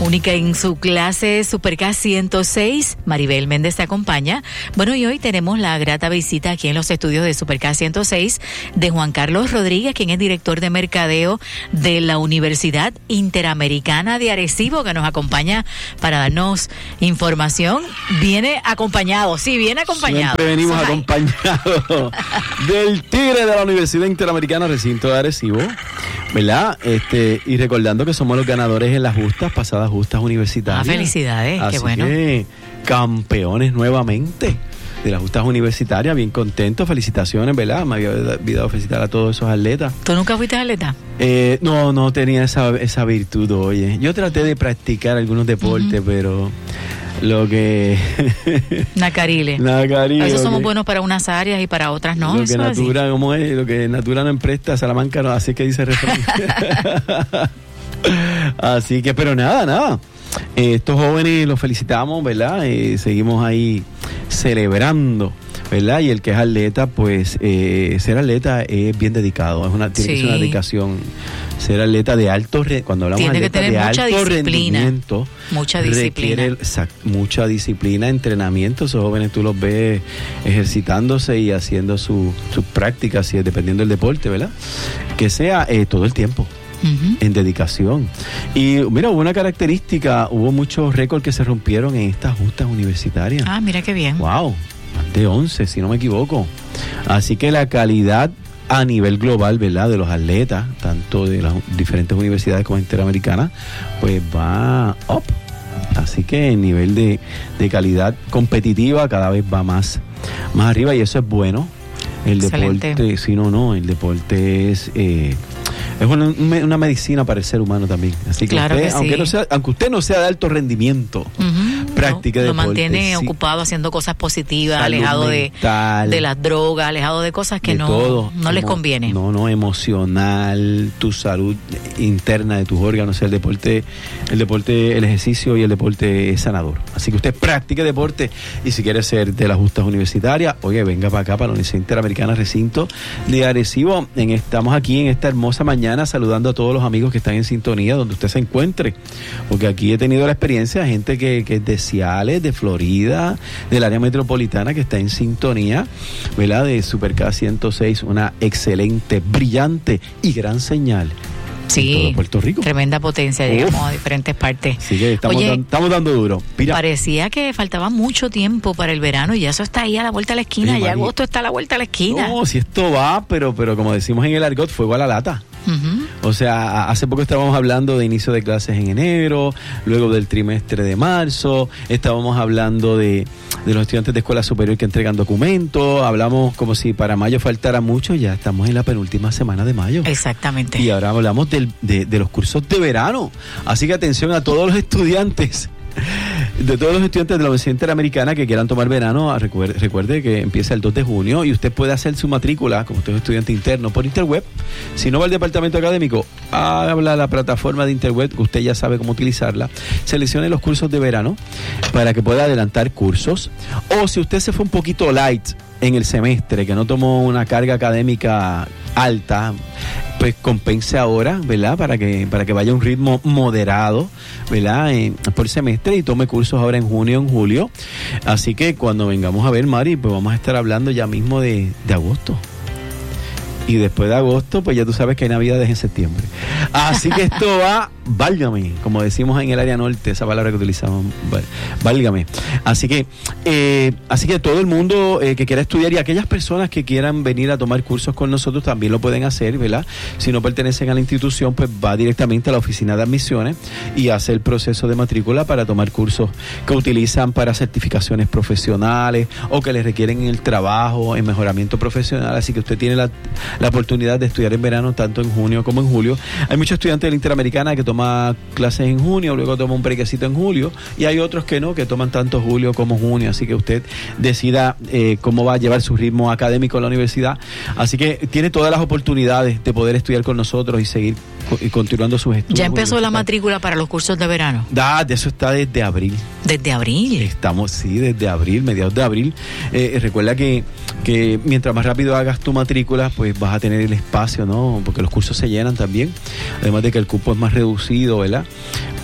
Única en su clase Supercast 106, Maribel Méndez te acompaña. Bueno, y hoy tenemos la grata visita aquí en los estudios de Supercast 106 de Juan Carlos Rodríguez, quien es director de mercadeo de la Universidad Interamericana de Arecibo, que nos acompaña para darnos información. Viene acompañado. Siempre venimos acompañados del tigre de la Universidad Interamericana, recinto de Arecibo, ¿verdad? Y recordando que somos los ganadores en las pasadas justas universitarias. Felicidades, así qué bueno. Que campeones nuevamente de las justas universitarias, bien contentos, felicitaciones, ¿verdad? Me había olvidado felicitar a todos esos atletas. ¿Tú nunca fuiste atleta? No tenía esa virtud, oye. Yo traté de practicar algunos deportes, pero lo que... Nacarile. A veces somos buenos para unas áreas y para otras no. Lo que natura, ¿cómo es? Lo que natura no empresta, Salamanca no, así que dice el refrán. Así que, pero nada. Estos jóvenes los felicitamos, ¿verdad? Seguimos ahí celebrando, ¿verdad? Y el que es atleta, pues ser atleta es bien dedicado, tiene que ser una dedicación. Ser atleta de alto cuando hablamos de atleta de alto rendimiento, mucha disciplina. Requiere mucha disciplina, entrenamiento. Esos jóvenes tú los ves ejercitándose y haciendo sus prácticas, dependiendo del deporte, ¿verdad? Que sea todo el tiempo. En dedicación. Y mira, hubo una característica, hubo muchos récords que se rompieron en estas justas universitarias. Mira qué bien. Wow, más de 11, si no me equivoco. Así que la calidad a nivel global, ¿verdad?, de los atletas, tanto de las diferentes universidades como interamericanas, pues va up. Así que el nivel de calidad competitiva cada vez va más arriba, y eso es bueno. El Excelente. Deporte, el deporte es una medicina para el ser humano también. Así que claro usted, aunque usted no sea de alto rendimiento, practique deporte. Lo mantiene ocupado haciendo cosas positivas, salud alejado mental, de las drogas, alejado de cosas que no les conviene. No, emocional, tu salud interna de tus órganos. El deporte, el ejercicio y el deporte es sanador. Así que usted practique deporte, y si quiere ser de las justas universitarias, oye, venga para acá, para la Universidad Interamericana, recinto de Arecibo. Estamos aquí en esta hermosa mañana saludando a todos los amigos que están en sintonía donde usted se encuentre, porque aquí he tenido la experiencia de gente que es de Ciales, de Florida, del área metropolitana, que está en sintonía, ¿verdad?, de Supercast 106, una excelente, brillante y gran señal. Sí, en todo Puerto Rico. Tremenda potencia, llegamos a diferentes partes. Así que estamos dando duro. Mira, parecía que faltaba mucho tiempo para el verano y ya eso está ahí a la vuelta de la esquina. Ya agosto está a la vuelta de la esquina. No, si esto va, pero como decimos en el argot, fuego a la lata. O sea, hace poco estábamos hablando de inicio de clases en enero, luego del trimestre de marzo, estábamos hablando de los estudiantes de escuela superior que entregan documentos, hablamos como si para mayo faltara mucho, ya estamos en la penúltima semana de mayo. Exactamente. Y ahora hablamos de los cursos de verano, así que atención a todos los estudiantes. De todos los estudiantes de la Universidad Interamericana que quieran tomar verano, recuerde que empieza el 2 de junio y usted puede hacer su matrícula, como usted es estudiante interno, por Interweb. Si no va al departamento académico, habla a la plataforma de Interweb, que usted ya sabe cómo utilizarla. Seleccione los cursos de verano para que pueda adelantar cursos. O si usted se fue un poquito light en el semestre, que no tomó una carga académica alta, pues compense ahora, ¿verdad? Para que vaya a un ritmo moderado, ¿verdad? Por semestre, y tome cursos ahora en junio, en julio. Así que cuando vengamos a ver, Mari, pues vamos a estar hablando ya mismo de agosto. Y después de agosto, pues ya tú sabes que hay navidades en septiembre. Así que esto va, válgame, como decimos en el área norte, esa palabra que utilizamos, válgame. Así que todo el mundo que quiera estudiar, y aquellas personas que quieran venir a tomar cursos con nosotros también lo pueden hacer, ¿verdad? Si no pertenecen a la institución, pues va directamente a la oficina de admisiones y hace el proceso de matrícula para tomar cursos que utilizan para certificaciones profesionales o que les requieren en el trabajo, en mejoramiento profesional. Así que usted tiene la oportunidad de estudiar en verano, tanto en junio como en julio. Hay muchos estudiantes de la Interamericana que toman clases en junio, luego toman un brequecito en julio, y hay otros que no, que toman tanto julio como junio. Así que usted decida cómo va a llevar su ritmo académico en la universidad. Así que tiene todas las oportunidades de poder estudiar con nosotros y seguir continuando sus estudios. ¿Ya empezó la matrícula para los cursos de verano? De eso está desde abril. ¿Desde abril? Desde abril, mediados de abril. Recuerda que mientras más rápido hagas tu matrícula, pues vas a tener el espacio, ¿no? Porque los cursos se llenan también, además de que el cupo es más reducido, ¿verdad?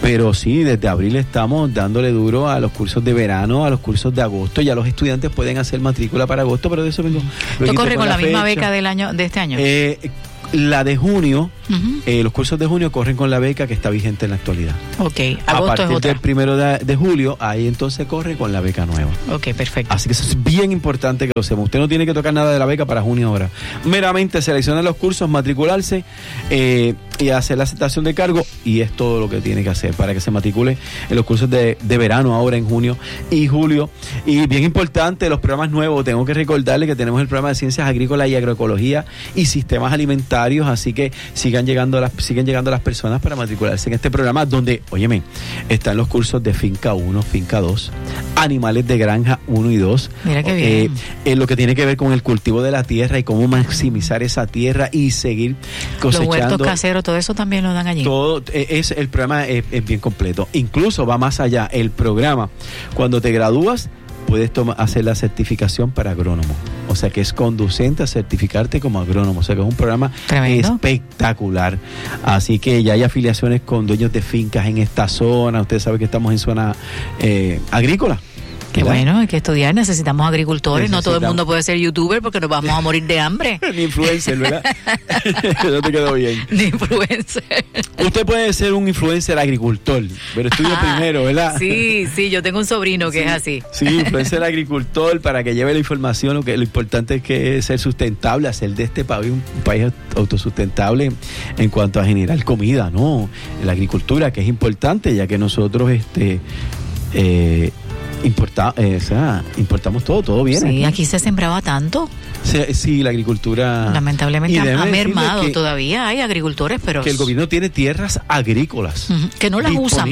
Pero sí, desde abril estamos dándole duro a los cursos de verano, a los cursos de agosto. Ya los estudiantes pueden hacer matrícula para agosto, pero de eso vengo. ¿Tú corres con la misma beca de este año? La de junio, los cursos de junio corren con la beca que está vigente en la actualidad. Ok, agosto a partir es otra. del 1 de julio, ahí entonces corre con la beca nueva. Ok, perfecto. Así que eso es bien importante que lo sepan. Usted no tiene que tocar nada de la beca para junio ahora. Meramente seleccionar los cursos, matricularse y hacer la aceptación de cargo, y es todo lo que tiene que hacer para que se matricule en los cursos de verano ahora en junio y julio. Y bien importante, los programas nuevos. Tengo que recordarle que tenemos el programa de Ciencias Agrícolas y Agroecología y Sistemas Alimentarios, así que siguen llegando las personas para matricularse en este programa, donde, óyeme, están los cursos de Finca 1, Finca 2, Animales de Granja 1 y 2. Mira qué bien. Lo que tiene que ver con el cultivo de la tierra y cómo maximizar esa tierra y seguir cosechando. Los huertos caseros, todo eso también lo dan allí. Todo el programa es bien completo. Incluso va más allá. El programa, cuando te gradúas, puedes hacer la certificación para agrónomo. O sea que es conducente a certificarte como agrónomo. O sea que es un programa tremendo, espectacular. Así que ya hay afiliaciones con dueños de fincas en esta zona. Usted sabe que estamos en zona agrícola. Qué bueno, hay que estudiar, necesitamos agricultores, no todo el mundo puede ser youtuber porque nos vamos a morir de hambre. Ni influencer, ¿verdad? No te quedó bien. Ni influencer. Usted puede ser un influencer agricultor, pero estudie primero, ¿verdad? Sí, yo tengo un sobrino que es así. Sí, influencer agricultor para que lleve la información. Lo importante es que ser sustentable, hacer de este país un país autosustentable en cuanto a generar comida, ¿no? La agricultura, que es importante, ya que nosotros importamos todo viene. Sí, aquí se sembraba tanto. Sí, la agricultura lamentablemente ha mermado. Todavía hay agricultores, pero que el gobierno tiene tierras agrícolas que no las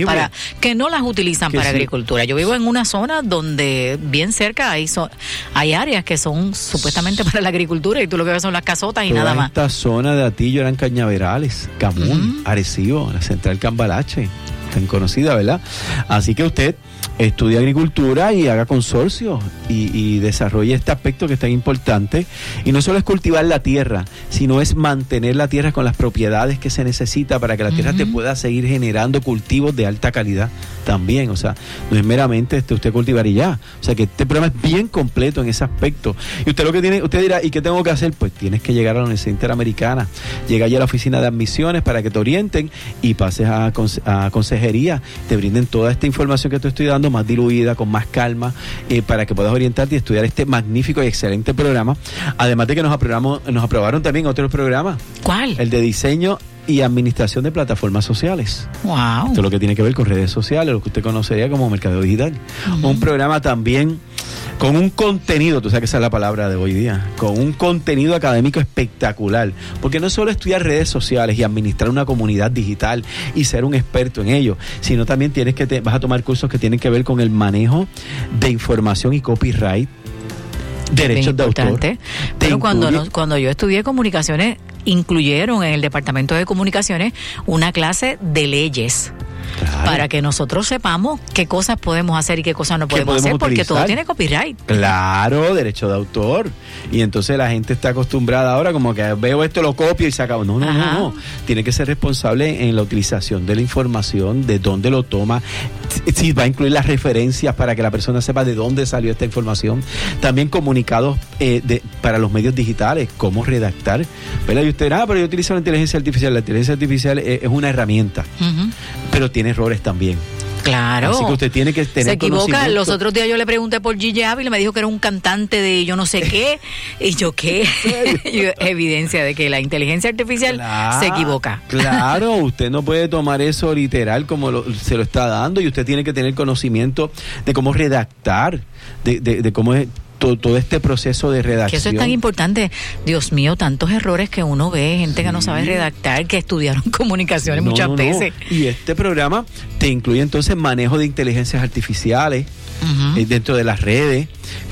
utilizan para agricultura. Yo vivo en una zona donde bien cerca hay áreas que son supuestamente para la agricultura y tú lo que ves son las casotas y nada más. Esta zona de Atillo eran cañaverales, Camuy, Arecibo, la central Cambalache, tan conocida, ¿verdad? Así que usted estudie agricultura y haga consorcios y desarrolle este aspecto que es tan importante. Y no solo es cultivar la tierra, sino es mantener la tierra con las propiedades que se necesita para que la tierra te pueda seguir generando cultivos de alta calidad también. O sea, no es meramente usted cultivar y ya. O sea, que este programa es bien completo en ese aspecto. Y usted dirá, ¿y qué tengo que hacer? Pues tienes que llegar a la Universidad Interamericana. Llega allá a la oficina de admisiones para que te orienten y pases a consejería, te brinden toda esta información que te estoy dando, más diluida, con más calma, para que puedas orientarte y estudiar este magnífico y excelente programa. Además de que nos aprobaron también otros programas. ¿Cuál? El de diseño y administración de plataformas sociales. Wow. Esto es lo que tiene que ver con redes sociales, lo que usted conocería como mercadeo digital. Un programa también con un contenido, tú sabes que esa es la palabra de hoy día, con un contenido académico espectacular, porque no es solo estudiar redes sociales y administrar una comunidad digital y ser un experto en ello, sino también vas a tomar cursos que tienen que ver con el manejo de información y copyright, derechos de autor. Pero cuando yo estudié comunicaciones, incluyeron en el departamento de comunicaciones una clase de leyes. Claro. Para que nosotros sepamos qué cosas podemos hacer y qué cosas no podemos hacer, porque todo tiene copyright. Claro, derecho de autor. Y entonces la gente está acostumbrada ahora como que veo esto, lo copio y se acabó. No. Tiene que ser responsable en la utilización de la información, de dónde lo toma, si va a incluir las referencias para que la persona sepa de dónde salió esta información. También comunicados para los medios digitales, cómo redactar. ¿Verdad? Y usted, pero yo utilizo la inteligencia artificial. La inteligencia artificial es una herramienta, pero tiene errores también. Claro. Así que usted tiene que tener se equivoca. Los otros días yo le pregunté por Gigi Ávila y me dijo que era un cantante de yo no sé qué. Y yo, ¿qué? Evidencia de que la inteligencia artificial se equivoca. Claro, usted no puede tomar eso literal como se lo está dando, y usted tiene que tener conocimiento de cómo redactar, de cómo es todo este proceso de redacción. Que eso es tan importante. Dios mío, tantos errores que uno ve, gente que no sabe redactar, que estudiaron comunicaciones muchas veces. Y este programa te incluye entonces manejo de inteligencias artificiales dentro de las redes,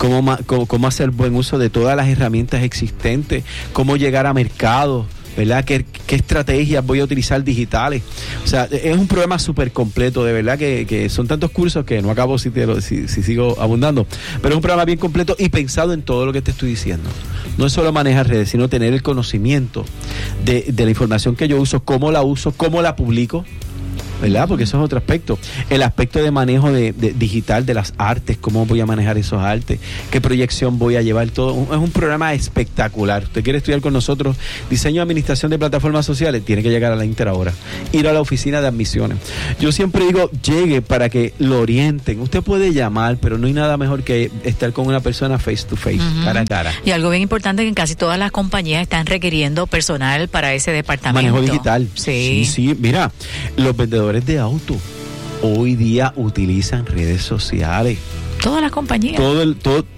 cómo hacer buen uso de todas las herramientas existentes, cómo llegar a mercados, ¿verdad? ¿Qué estrategias voy a utilizar digitales? O sea, es un programa súper completo, de verdad que son tantos cursos que no acabo si sigo abundando, pero es un programa bien completo y pensado en todo lo que te estoy diciendo. No es solo manejar redes, sino tener el conocimiento de la información que yo uso, cómo la publico, ¿verdad? Porque eso es otro aspecto. El aspecto de manejo de digital de las artes, cómo voy a manejar esos artes, qué proyección voy a llevar, todo. Es un programa espectacular. Usted quiere estudiar con nosotros diseño y administración de plataformas sociales, tiene que llegar a la Inter ahora. Ir a la oficina de admisiones. Yo siempre digo, llegue para que lo orienten. Usted puede llamar, pero no hay nada mejor que estar con una persona face to face, cara a cara. Y algo bien importante que en casi todas las compañías están requiriendo personal para ese departamento. Manejo digital. Sí. Sí. Mira, los vendedores de auto hoy día utilizan redes sociales. Todas las compañías.